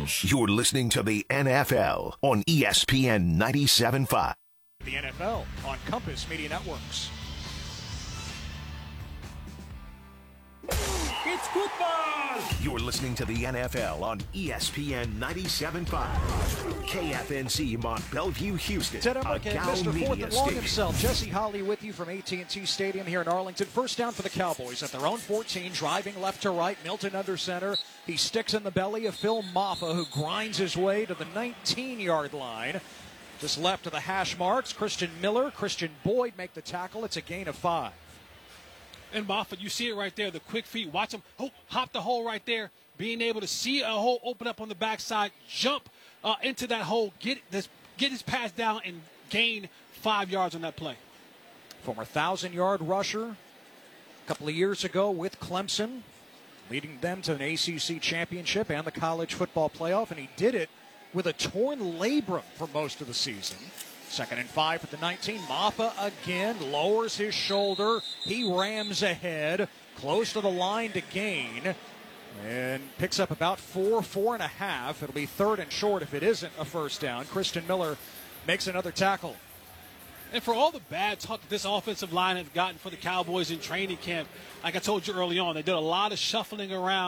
You're listening to the NFL on ESPN 97.5. The NFL on Compass Media Networks. It's football! You're listening to the NFL on ESPN 97.5. KFNC Mont Bellevue, Houston. Ted Emmerich and Mr. Media Fourth and Long Station. himself, Jesse Holley with you from AT&T Stadium here in Arlington. First down for the Cowboys at their own 14, driving left to right. Milton under center. He sticks in the belly of Phil Maffa, who grinds his way to the 19-yard line. Just left of the hash marks. Christian Miller, Christian Boyd make the tackle. It's a gain of 5. And Moffitt, you see it right there, the quick feet. Watch him hop the hole right there, being able to see a hole open up on the backside, jump into that hole, get his pass down, and gain 5 yards on that play. Former 1,000-yard rusher a couple of years ago with Clemson, leading them to an ACC championship and the college football playoff, and he did it with a torn labrum for most of the season. 2nd and 5 at the 19. Maffa again lowers his shoulder. He rams ahead, close to the line to gain, and picks up about 4.5. It'll be 3rd and short if it isn't a first down. Christian Miller makes another tackle. And for all the bad talk that this offensive line has gotten for the Cowboys in training camp, like I told you early on, they did a lot of shuffling around.